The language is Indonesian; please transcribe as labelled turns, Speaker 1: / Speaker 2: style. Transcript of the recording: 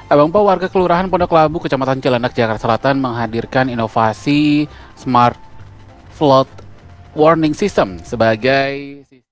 Speaker 1: Abang Po, warga Kelurahan Pondok Labu, Kecamatan Cilandak, Jakarta Selatan menghadirkan inovasi Smart Flood Warning System sebagai